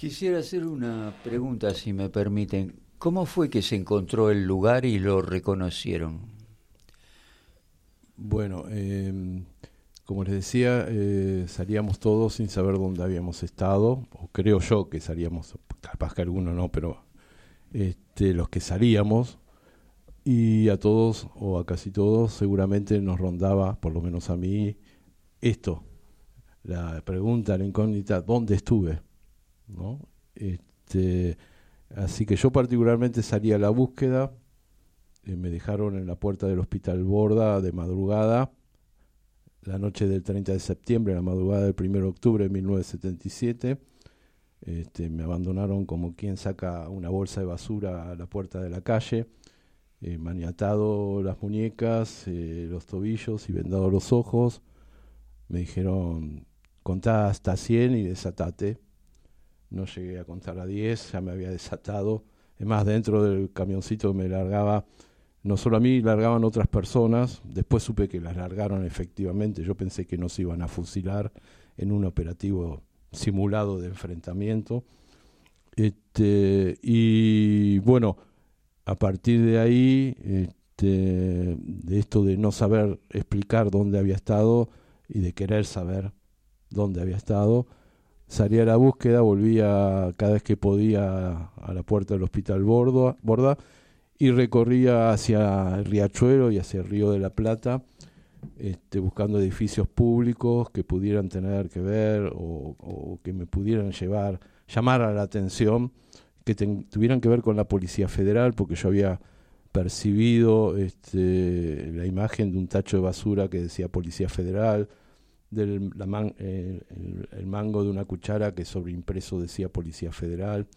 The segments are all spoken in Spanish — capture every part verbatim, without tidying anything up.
Quisiera hacer una pregunta, si me permiten. ¿Cómo fue que se encontró el lugar y lo reconocieron? Bueno, eh, como les decía, eh, salíamos todos sin saber dónde habíamos estado, o creo yo que salíamos, capaz que alguno no, pero este, los que salíamos, y a todos, o a casi todos, seguramente nos rondaba, por lo menos a mí, esto, la pregunta, la incógnita, ¿dónde estuve? ¿No? Este, así que yo particularmente salí a la búsqueda. Eh, me dejaron en la puerta del Hospital Borda de madrugada, la noche del treinta de septiembre, la madrugada del primero de octubre de mil novecientos setenta y siete. Este, me abandonaron como quien saca una bolsa de basura a la puerta de la calle, eh, maniatado las muñecas, eh, los tobillos y vendados los ojos. Me dijeron, contá hasta cien y desatate. No llegué a contar a diez, ya me había desatado. Es más, dentro del camioncito que me largaba, no solo a mí, largaban otras personas. Después supe que las largaron efectivamente. Yo pensé que nos iban a fusilar en un operativo simulado de enfrentamiento. Este, y bueno, a partir de ahí, este, de esto de no saber explicar dónde había estado y de querer saber dónde había estado, salí a la búsqueda, volvía cada vez que podía a la puerta del Hospital Borda, Borda y recorría hacia el Riachuelo y hacia el Río de la Plata, este, buscando edificios públicos que pudieran tener que ver o, o que me pudieran llevar, llamar a la atención, que ten, tuvieran que ver con la Policía Federal, porque yo había percibido este, la imagen de un tacho de basura que decía Policía Federal, del la man, eh, el, el mango de una cuchara que sobreimpreso decía Policía Federal,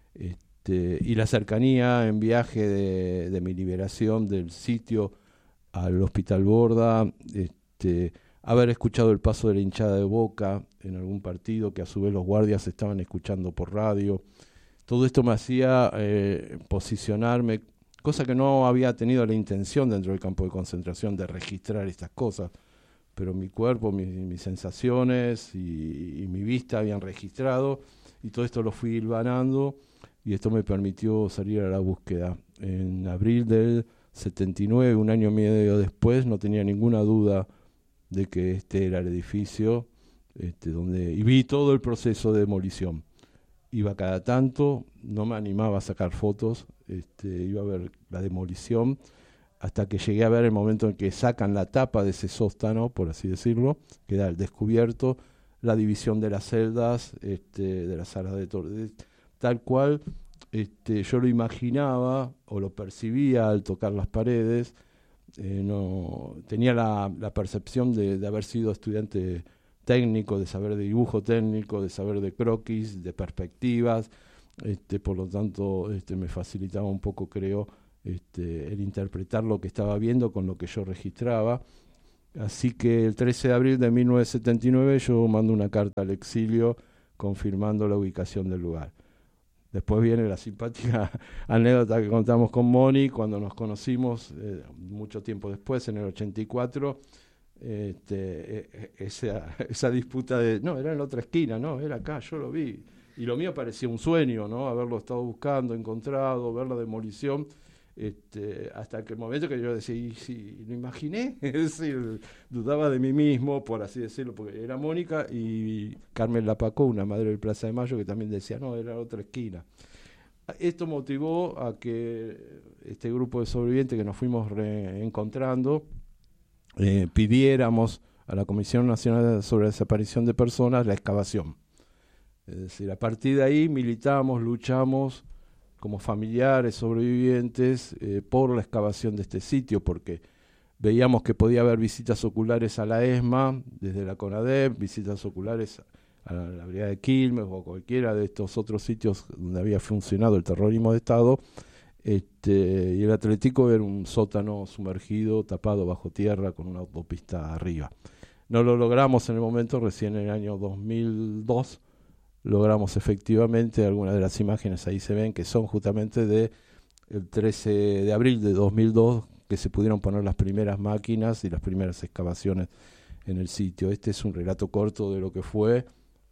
este, y la cercanía en viaje de, de mi liberación del sitio al Hospital Borda, este, haber escuchado el paso de la hinchada de Boca en algún partido, que a su vez los guardias estaban escuchando por radio. Todo esto me hacía eh, posicionarme, cosa que no había tenido la intención dentro del campo de concentración de registrar estas cosas, pero mi cuerpo, mi, mis sensaciones y, y mi vista habían registrado, y todo esto lo fui hilvanando, y esto me permitió salir a la búsqueda. En abril del setenta y nueve, un año y medio después, no tenía ninguna duda de que este era el edificio, este, donde, y vi todo el proceso de demolición. Iba cada tanto, no me animaba a sacar fotos, este, iba a ver la demolición, hasta que llegué a ver el momento en que sacan la tapa de ese sótano, por así decirlo, queda al descubierto la división de las celdas, este, de las salas de tortura, tal cual este, yo lo imaginaba o lo percibía al tocar las paredes. Eh, no, tenía la, la percepción de, de haber sido estudiante técnico, de saber de dibujo técnico, de saber de croquis, de perspectivas, este, por lo tanto este, me facilitaba un poco, creo, Este, el interpretar lo que estaba viendo con lo que yo registraba. Así que el trece de abril de mil novecientos setenta y nueve yo mando una carta al exilio confirmando la ubicación del lugar. Después viene la simpática anécdota que contamos con Moni cuando nos conocimos eh, mucho tiempo después, en el ochenta y cuatro, este, eh, esa, esa disputa de, no, era en la otra esquina, no, era acá, yo lo vi. Y lo mío parecía un sueño, ¿no? Haberlo estado buscando, encontrado, ver la demolición. Este, hasta que el momento que yo decía, ¿y si lo imaginé? Es decir, dudaba de mí mismo, por así decirlo, porque era Mónica y Carmen Lapacó, una madre del Plaza de Mayo, que también decía, no, era otra esquina. Esto motivó a que este grupo de sobrevivientes que nos fuimos reencontrando, eh, pidiéramos a la Comisión Nacional sobre la Desaparición de Personas la excavación. Es decir, a partir de ahí militamos, luchamos como familiares sobrevivientes eh, por la excavación de este sitio, porque veíamos que podía haber visitas oculares a la ESMA desde la CONADEP, visitas oculares a la, a la Brigada de Quilmes o cualquiera de estos otros sitios donde había funcionado el terrorismo de Estado, este, y el Atlético era un sótano sumergido, tapado bajo tierra, con una autopista arriba. No lo logramos en el momento, recién en el año dos mil dos logramos efectivamente, algunas de las imágenes ahí se ven que son justamente de el trece de abril de dos mil dos, que se pudieron poner las primeras máquinas y las primeras excavaciones en el sitio. Este es un relato corto de lo que fue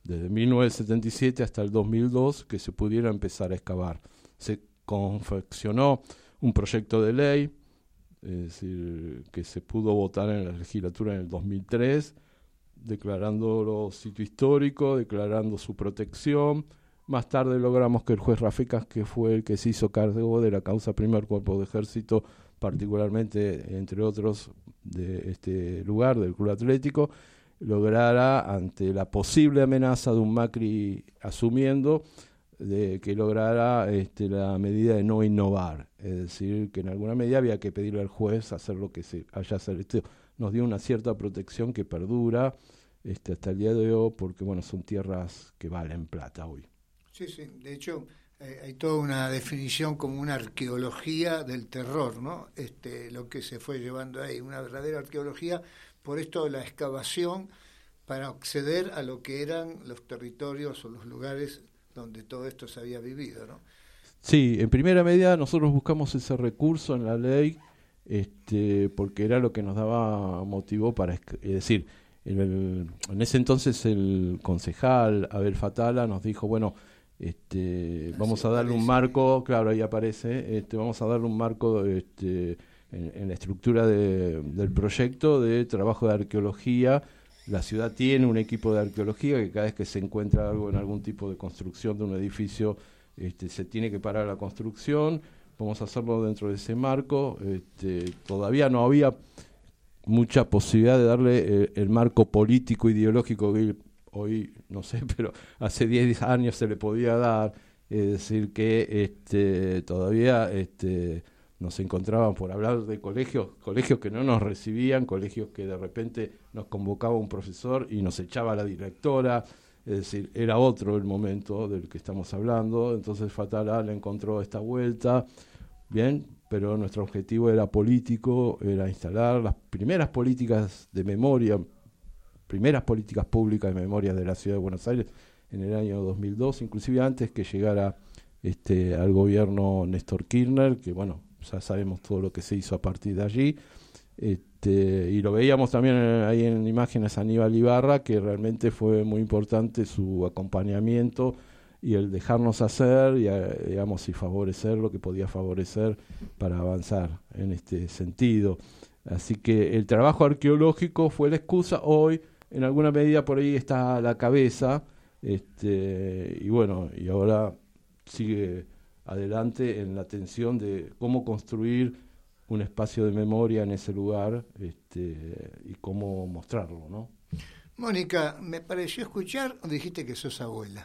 desde mil novecientos setenta y siete hasta el dos mil dos, que se pudiera empezar a excavar. Se confeccionó un proyecto de ley, es decir, que se pudo votar en la legislatura en el dos mil tres, declarándolo sitio histórico, declarando su protección. Más tarde logramos que el juez Rafecas, que fue el que se hizo cargo de la causa Primer Cuerpo de Ejército, particularmente, entre otros, de este lugar, del Club Atlético, lograra, ante la posible amenaza de un Macri asumiendo, de que lograra este, la medida de no innovar. Es decir, que en alguna medida había que pedirle al juez hacer lo que se haya seleccionado. Nos dio una cierta protección que perdura este, hasta el día de hoy, porque bueno, son tierras que valen plata hoy. Sí, sí, de hecho eh, hay toda una definición como una arqueología del terror, ¿no? Este, lo que se fue llevando ahí, una verdadera arqueología, por esto de la excavación para acceder a lo que eran los territorios o los lugares donde todo esto se había vivido, ¿no? Sí, en primera medida nosotros buscamos ese recurso en la ley, este, porque era lo que nos daba motivo para, es decir, en, el, en ese entonces el concejal Abel Fatala nos dijo, bueno, este, vamos a darle un marco, claro, ahí aparece, este, vamos a darle un marco este, en, en la estructura de, del proyecto de trabajo de arqueología. La ciudad tiene un equipo de arqueología que cada vez que se encuentra algo en algún tipo de construcción de un edificio, este, se tiene que parar la construcción. Vamos a hacerlo dentro de ese marco. Este, todavía no había mucha posibilidad de darle el, el marco político, ideológico que hoy, no sé, pero hace diez años se le podía dar. Es decir, que este, todavía este, nos encontraban, por hablar de colegios, colegios que no nos recibían, colegios que de repente nos convocaba un profesor y nos echaba la directora. Es decir, era otro el momento del que estamos hablando. Entonces Fatala le encontró esta vuelta, bien, pero nuestro objetivo era político, era instalar las primeras políticas de memoria, primeras políticas públicas de memoria de la Ciudad de Buenos Aires en el año dos mil dos, inclusive antes que llegara este, al gobierno Néstor Kirchner, que bueno, ya sabemos todo lo que se hizo a partir de allí. Este, y lo veíamos también ahí en imágenes a Aníbal Ibarra, que realmente fue muy importante su acompañamiento y el dejarnos hacer y, digamos, y favorecer lo que podía favorecer para avanzar en este sentido. Así que el trabajo arqueológico fue la excusa. Hoy, en alguna medida, por ahí está la cabeza, este, y bueno, y ahora sigue adelante en la atención de cómo construir un espacio de memoria en ese lugar, este, y cómo mostrarlo, ¿no? Mónica, me pareció escuchar, o dijiste que sos abuela.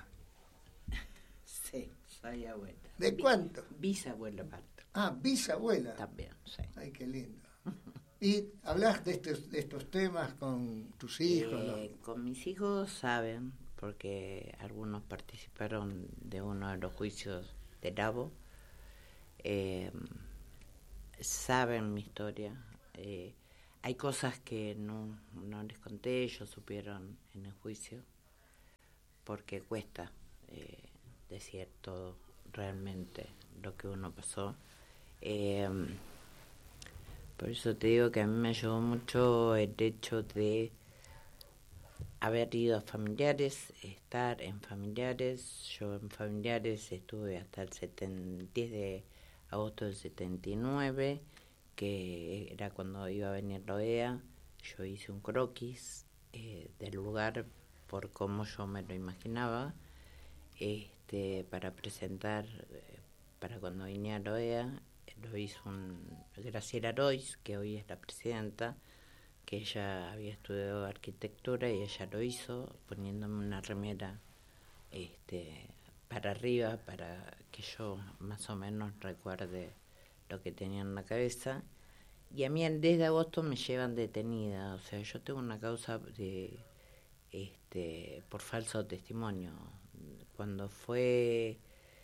Sí, soy abuela. ¿De Bi- cuánto? Bisabuela parto. Ah, bisabuela. También, sí. Ay, qué lindo. ¿Y hablas de estos, de estos temas con tus hijos? Eh, ¿no? con mis hijos saben, porque algunos participaron de uno de los juicios de Lavo. Eh, saben mi historia. Eh, hay cosas que no, no les conté, ellos supieron en el juicio, porque cuesta eh, decir todo realmente lo que uno pasó. Eh, por eso te digo que a mí me ayudó mucho el hecho de haber ido a familiares, estar en familiares. Yo en familiares estuve hasta el diez de agosto del setenta y nueve, que era cuando iba a venir la O E A. Yo hice un croquis eh, del lugar por cómo yo me lo imaginaba, este, para presentar, eh, para cuando viniera la O E A. Lo hizo un, Graciela Royce, que hoy es la presidenta, que ella había estudiado arquitectura y ella lo hizo poniéndome una remera este, para arriba, para que yo más o menos recuerde lo que tenía en la cabeza. Y a mí el diez de agosto me llevan detenida, o sea, yo tengo una causa de este por falso testimonio. Cuando fue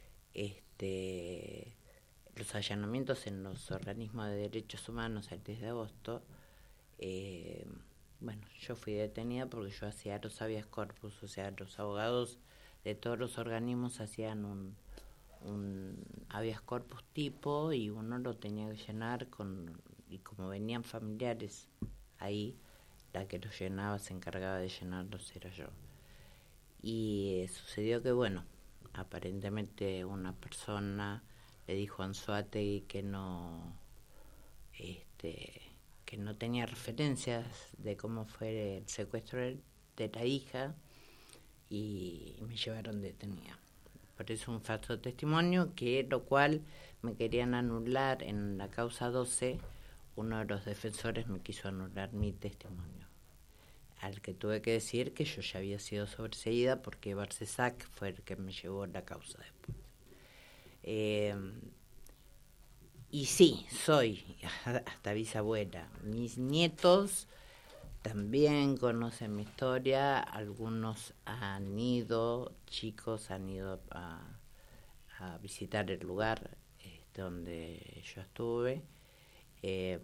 este los allanamientos en los organismos de derechos humanos el diez de agosto, eh, bueno, yo fui detenida porque yo hacía los habeas corpus, o sea, los abogados de todos los organismos hacían un, un habeas corpus tipo y uno lo tenía que llenar con, y como venían familiares ahí, la que los llenaba, se encargaba de llenarlos era yo. Y sucedió que, bueno, aparentemente una persona le dijo a Anzoátegui que no, este, que no tenía referencias de cómo fue el secuestro de la hija, y me llevaron detenida. Por eso un falso testimonio, que lo cual me querían anular en la causa doce. Uno de los defensores me quiso anular mi testimonio, al que tuve que decir que yo ya había sido sobreseída porque Barcesac fue el que me llevó la causa después. Eh, y sí, soy hasta bisabuela. Mis nietos también conocen mi historia, algunos han ido, chicos han ido a, a visitar el lugar este, donde yo estuve, eh,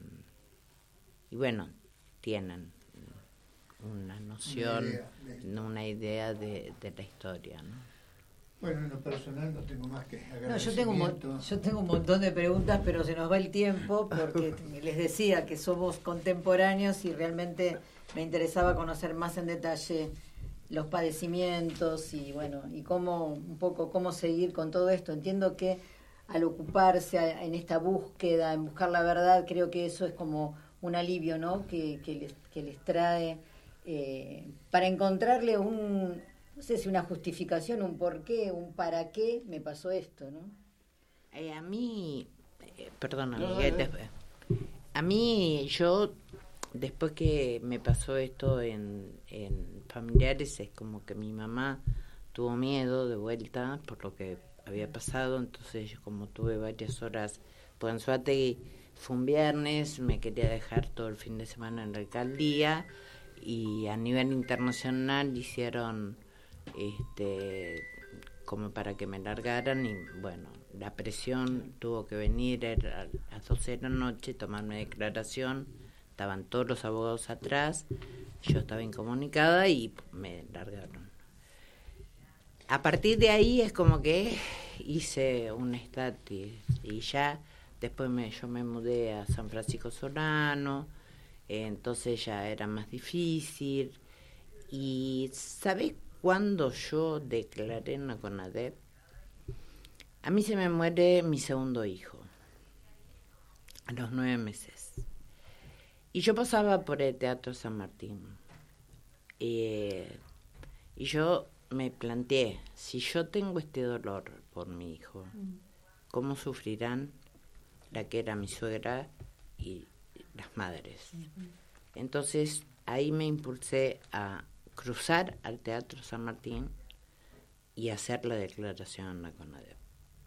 y bueno, tienen una noción, una idea, de, una idea de, de la historia, ¿no? Bueno, en lo personal no tengo más que agradecimiento. No, yo tengo, un, yo tengo un montón de preguntas, pero se nos va el tiempo, porque les decía que somos contemporáneos y realmente me interesaba conocer más en detalle los padecimientos y bueno, y cómo un poco cómo seguir con todo esto. Entiendo que al ocuparse a, en esta búsqueda, en buscar la verdad, creo que eso es como un alivio, ¿no? Que, que les que les trae eh, para encontrarle un, no sé si una justificación, un por qué, un para qué me pasó esto, ¿no? Eh, a mí, eh, perdona, no, Miguel, no, no. a mí yo después que me pasó esto en, en familiares, es como que mi mamá tuvo miedo de vuelta por lo que había pasado, entonces yo como tuve varias horas, pues en Anzoátegui fue un viernes, me quería dejar todo el fin de semana en la alcaldía, y a nivel internacional hicieron este como para que me largaran, y bueno, la presión tuvo que venir a las doce de la noche, tomarme declaración, estaban todos los abogados atrás, yo estaba incomunicada y me largaron. A partir de ahí es como que hice un estatus, y ya después me, yo me mudé a San Francisco Solano, eh, entonces ya era más difícil. Y ¿sabés cuándo yo declaré en la CONADEP? A mí se me muere mi segundo hijo, a los nueve meses. Y yo pasaba por el Teatro San Martín. Eh, y yo me planteé, si yo tengo este dolor por mi hijo, ¿cómo sufrirán la que era mi suegra y las madres? Entonces ahí me impulsé a cruzar al Teatro San Martín y hacer la declaración en la CONADEP.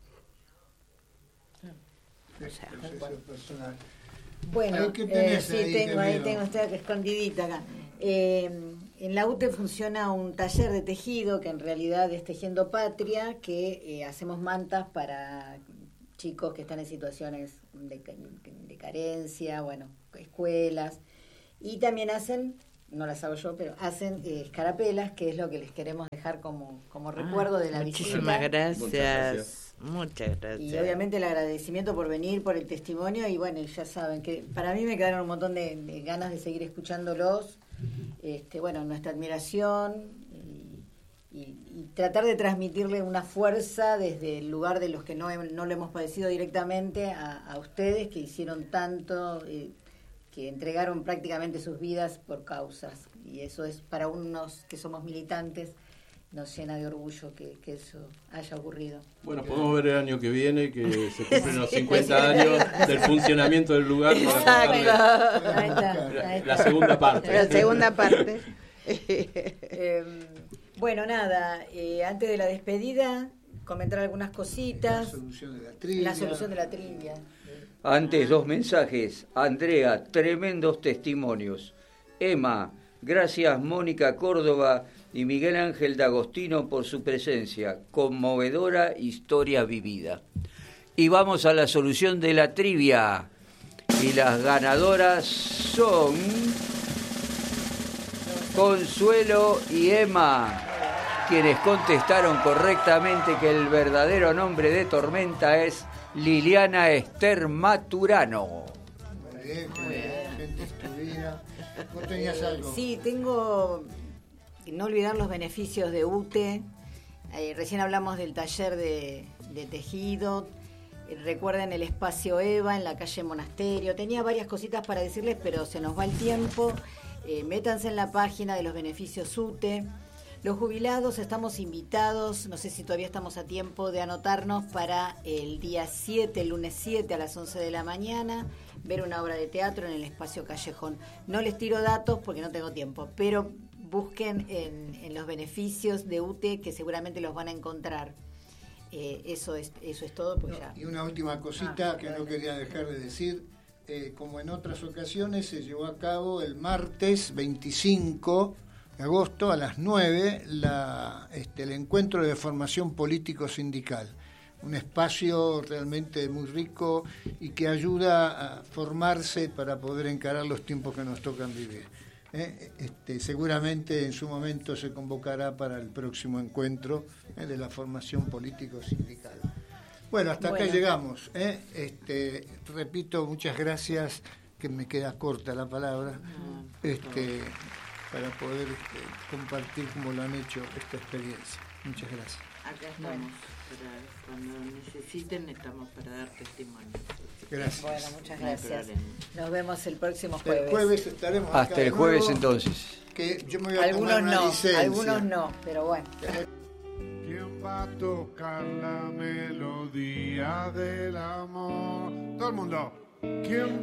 O sea, personal. Bueno, eh, sí, ahí tengo, ahí tengo, estoy escondidita acá. Eh, en la U T E funciona un taller de tejido, que en realidad es Tejiendo Patria, que eh, hacemos mantas para chicos que están en situaciones de, de carencia, bueno, escuelas, y también hacen, no las hago yo, pero hacen eh, escarapelas, que es lo que les queremos dejar como, como recuerdo ah, de la muchísimas visita. Gracias. Muchas gracias. Muchas gracias. Y obviamente el agradecimiento por venir, por el testimonio, y bueno, ya saben que para mí me quedaron un montón de, de ganas de seguir escuchándolos. Este, bueno, nuestra admiración y, y, y tratar de transmitirle una fuerza desde el lugar de los que no, no lo hemos padecido directamente a, a ustedes, que hicieron tanto, eh, que entregaron prácticamente sus vidas por causas, y eso es para unos que somos militantes, nos llena de orgullo que, que eso haya ocurrido. Bueno, podemos ver el año que viene, que se cumplen los cincuenta años del funcionamiento del lugar. Para Exacto. Ahí está, la, ahí está. la segunda parte. La segunda parte. eh, bueno, nada, eh, antes de la despedida, comentar algunas cositas. La solución de la trivia. La solución de la trivia. Antes, dos mensajes. Andrea, tremendos testimonios. Emma, gracias Mónica Córdoba y Miguel Ángel D'Agostino por su presencia. Conmovedora historia vivida. Y vamos a la solución de la trivia. Y las ganadoras son Consuelo y Emma, quienes contestaron correctamente que el verdadero nombre de Tormenta es Liliana Esther Maturano. Muy bien, muy bien. Gente estudida. ¿Vos tenías algo? Sí, tengo no olvidar los beneficios de U T E. Eh, recién hablamos del taller de, de tejido. Eh, recuerden el espacio Eva en la calle Monasterio. Tenía varias cositas para decirles, pero se nos va el tiempo. Eh, métanse en la página de los beneficios U T E. Los jubilados estamos invitados, no sé si todavía estamos a tiempo de anotarnos para el día siete, el lunes siete a las once de la mañana, ver una obra de teatro en el espacio Callejón. No les tiro datos porque no tengo tiempo, pero busquen en, en los beneficios de U T E que seguramente los van a encontrar. Eh, eso es eso es todo. Pues no, ya. Y una última cosita ah, que no quería dejar de decir, eh, como en otras ocasiones se llevó a cabo el martes veinticinco de agosto a las nueve la, este, el encuentro de formación político-sindical. Un espacio realmente muy rico y que ayuda a formarse para poder encarar los tiempos que nos tocan vivir. ¿Eh? Este, seguramente en su momento se convocará para el próximo encuentro ¿eh? de la formación político-sindical. Bueno, hasta bueno. acá llegamos. ¿eh? Este, repito, muchas gracias, que me queda corta la palabra, este, para poder este, compartir como lo han hecho esta experiencia. Muchas gracias. Acá estamos, para, cuando necesiten estamos para dar testimonio. Gracias. Bueno, muchas gracias. Nos vemos el próximo jueves. El jueves estaremos acá hasta el jueves nuevo, entonces. Que yo me voy a algunos tomar una no, licencia. algunos no, pero bueno. ¿Quién va a tocar la melodía del amor? Todo el mundo. ¿Quién